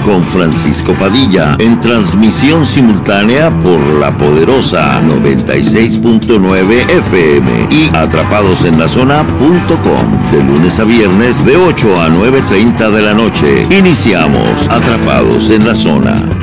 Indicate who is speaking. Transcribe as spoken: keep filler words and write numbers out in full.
Speaker 1: con Francisco Padilla, en transmisión simultánea por la poderosa noventa y seis punto nueve F M y atrapados en la zona punto com, de lunes a viernes de ocho a nueve treinta de la noche. Iniciamos Atrapados en la Zona.